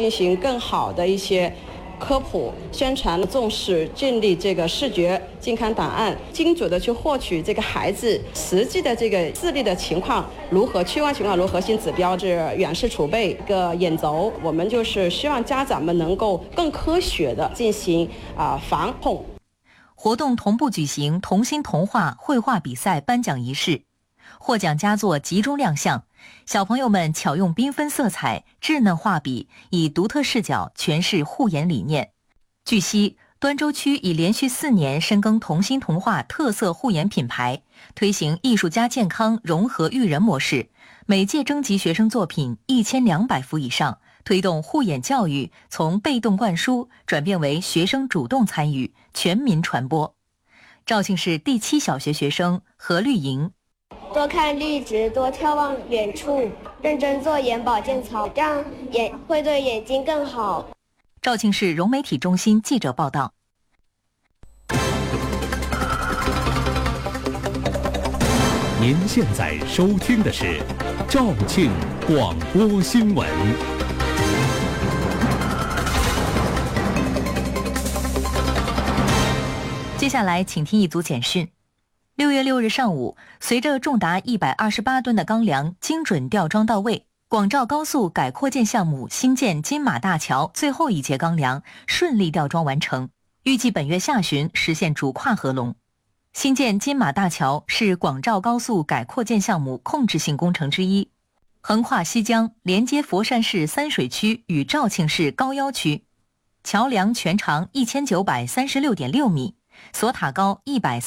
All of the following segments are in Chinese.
进行更好的一些科普宣传，重视建立这个视觉健康档案，精准的去获取这个孩子实际的这个视力的情况如何，屈光情况如何，核心指标是远视储备一个眼轴。我们就是希望家长们能够更科学的进行防控。 活动同步举行童心童话绘画比赛颁奖仪式，获奖佳作集中亮相，小朋友们巧用缤纷色彩、稚嫩画笔，以独特视角诠释护眼理念。据悉，端州区已连续4年深耕童心童话特色护眼品牌，推行艺术家健康融合育人模式，每届征集学生作品1200幅以上，推动护眼教育从被动灌输转变为学生主动参与，全民传播。肇庆市第7小学学生何绿莹， 多看绿植，多眺望远处，认真做眼保健操，这样会对眼睛更好。 肇庆市融媒体中心记者报道。 您现在收听的是肇庆广播新闻。 接下来请听一组简讯。6月6日上午，随着重达128吨的钢梁精准吊装到位，广肇高速改扩建项目新建金马大桥最后一节钢梁顺利吊装完成，预计本月下旬实现主跨合龙。新建金马大桥是广肇高速改扩建项目控制性工程之一，横跨西江，连接佛山市三水区与肇庆市高腰区。桥梁全长1936.6米，索塔高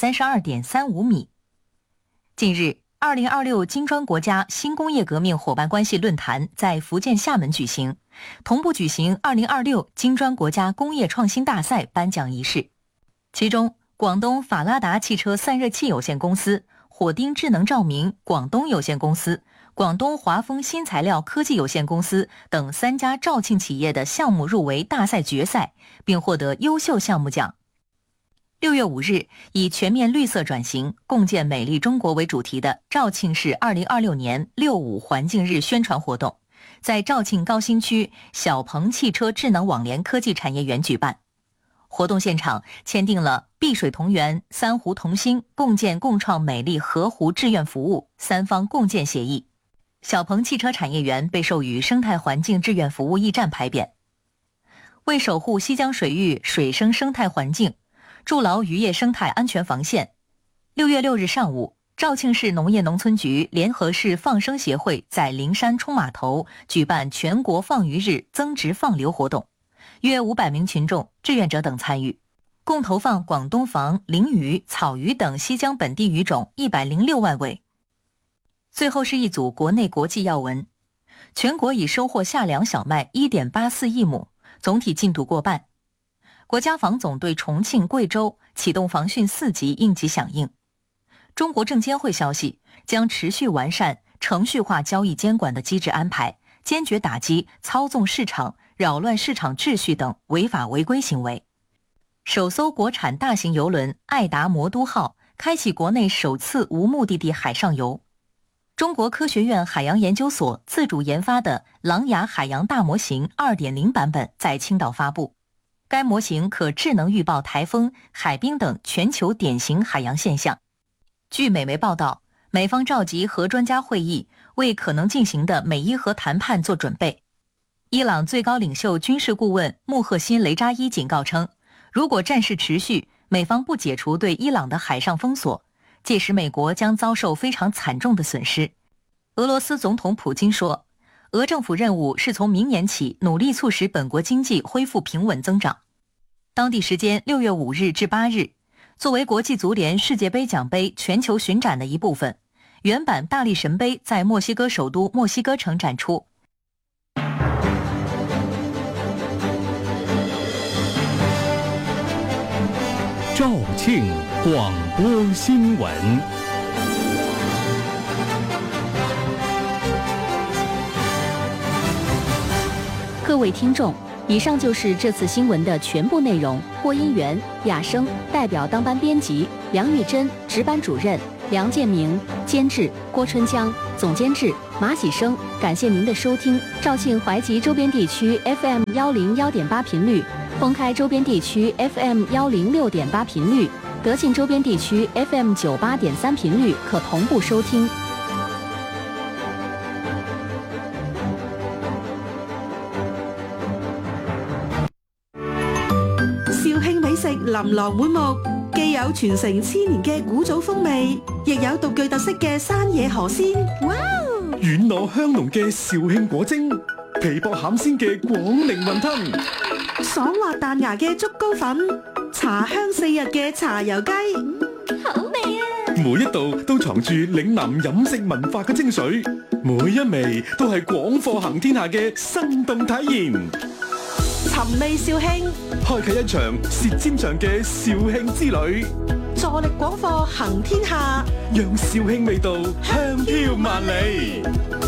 132.35米。近日，2026金砖国家新工业革命伙伴关系论坛在福建厦门举行，同步举行2026金砖国家工业创新大赛颁奖仪式。其中，广东法拉达汽车散热器有限公司、火丁智能照明广东有限公司、广东华丰新材料科技有限公司等3家肇庆企业的项目入围大赛决赛，并获得优秀项目奖。6月5日，以全面绿色转型，共建美丽中国为主题的肇庆市2026年6·5环境日宣传活动，在肇庆高新区小鹏汽车智能网联科技产业园举办。活动现场签订了碧水同源、三湖同心共建共创美丽河湖志愿服务3方共建协议。小鹏汽车产业园被授予生态环境志愿服务驿站牌匾。为守护西江水域水生生态环境，筑牢渔业生态安全防线，6月6日上午，肇庆市农业农村局联合市放生协会在灵山冲码头举办全国放鱼日增值放流活动，约500名群众、志愿者等参与，共投放广东鲂、鲮鱼、草鱼等西江本地鱼种106万尾。最后是一组国内国际要闻。全国已收获夏粮小麦1.84亿亩，总体进度过半。国家防总对重庆、贵州启动防汛4级应急响应。中国证监会消息，将持续完善程序化交易监管的机制安排，坚决打击操纵市场、扰乱市场秩序等违法违规行为。首艘国产大型邮轮爱达魔都号开启国内首次无目的地海上游。中国科学院海洋研究所自主研发的狼牙海洋大模型 2.0 版本在青岛发布。该模型可智能预报台风、海冰等全球典型海洋现象。据美媒报道，美方召集核专家会议，为可能进行的美伊核谈判做准备。伊朗最高领袖军事顾问穆赫辛·雷扎伊警告称，如果战事持续，美方不解除对伊朗的海上封锁，届时美国将遭受非常惨重的损失。俄罗斯总统普京说，俄政府任务是从明年起努力促使本国经济恢复平稳增长。当地时间6月5日至8日，作为国际足联世界杯奖杯全球巡展的一部分，原版大力神杯在墨西哥首都墨西哥城展出。 肇庆广播新闻。 各位听众，以上就是这次新闻的全部内容。播音员雅生，代表当班编辑梁玉珍，值班主任梁建明，监制郭春江，总监制马喜生，感谢您的收听。肇庆怀集周边地区 FM 101.8频率，封开周边地区 FM 106.8频率，德庆周边地区 FM 98.3频率可同步收听。 肇慶美食琳琅滿目，既有傳承千年嘅古早風味，亦有獨具特色嘅山野河鮮。哇！ 軟糯香濃嘅肇慶果蒸，皮薄餡鮮嘅廣寧雲吞， 爽滑彈牙嘅竹糕粉，茶香四溢嘅茶油雞， 好味啊！ 每一道都藏住嶺南飲食文化嘅精髓，每一味都係廣貨行天下嘅生動體驗。 尋味肇慶， 開啟一場舌尖上嘅肇慶之旅， 助力廣貨行天下， 讓肇慶味道香飄萬里。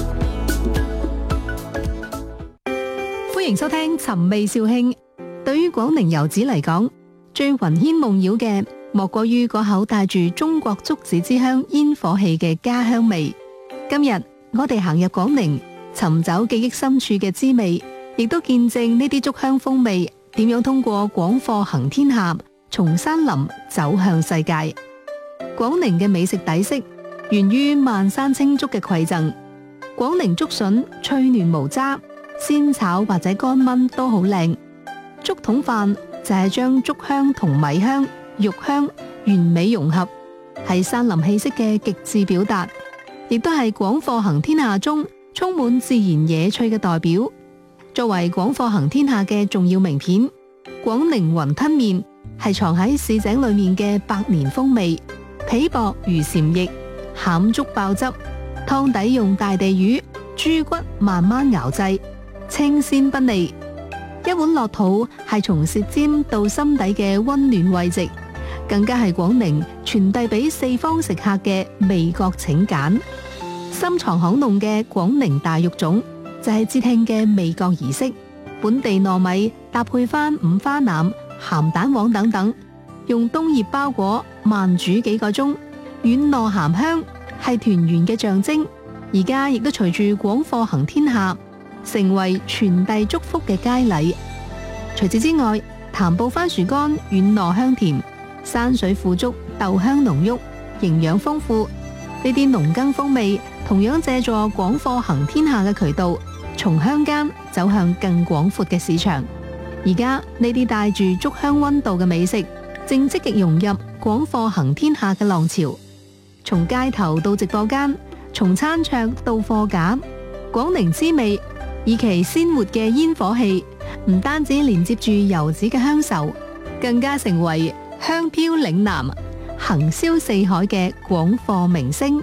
歡迎收聽尋味肇慶。對於廣寧遊子嚟講，最魂牽夢繞嘅莫過於嗰口帶住中國竹子之鄉煙火氣嘅家鄉味。今日我哋行入廣寧，尋找記憶深處嘅滋味，亦都見證呢啲竹鄉風味點樣通過廣貨行天下，從山林走向世界。廣寧嘅美食底色源於萬山青竹嘅饋贈。廣寧竹筍脆嫩無渣，鮮炒或者乾炆都好靚。竹筒飯就係將竹香同米香、肉香完美融合，係山林氣息嘅極致表達，亦都係廣貨行天下中充滿自然野趣嘅代表。作為廣貨行天下嘅重要名片，廣寧雲吞麵係藏喺市井裏面嘅百年風味，皮薄如禪液，餡竹爆汁，湯底用大地魚、豬骨慢慢熬製，清鮮不膩。一碗落肚係從舌尖到心底嘅溫暖慰藉，更加係廣寧傳遞俾四方食客嘅味覺請柬。深藏巷弄嘅廣寧大肉粽就係節慶嘅味覺儀式，本地糯米搭配翻五花腩、鹹蛋黃等等，用冬葉包裹慢煮幾個鐘，軟糯鹹香，係團圓嘅象徵。而家亦都隨住廣貨行天下，成為傳遞祝福嘅佳禮。除此之外，潭埔番薯乾軟糯香甜，山水富足，豆香濃郁，營養豐富。呢啲農耕風味同樣借助廣貨行天下嘅渠道，從鄉間走向更廣闊嘅市場。而家呢啲帶住竹香溫度嘅美食，正積極融入廣貨行天下嘅浪潮。從街頭到直播間，從餐桌到貨架，廣寧滋味以其鮮活嘅煙火氣，唔單止連接住遊子嘅鄉愁，更加成為香飄嶺南、行銷四海嘅廣貨明星。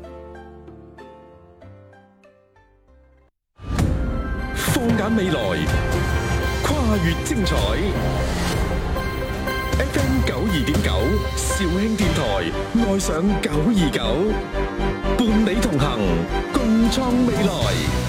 放眼未來，跨越精彩。FM 92.9，肇慶電台愛上929，伴你同行，共創未來。